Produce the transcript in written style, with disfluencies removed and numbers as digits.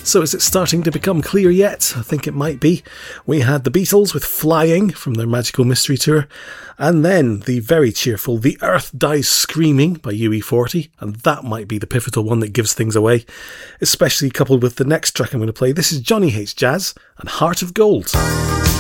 So is it starting to become clear yet? I think it might be. We had the Beatles with Flying from their Magical Mystery Tour, and then the very cheerful The Earth Dies Screaming by UB40, and that might be the pivotal one that gives things away, especially coupled with the next track I'm going to play. This is Johnny Hates Jazz and Heart of Gold.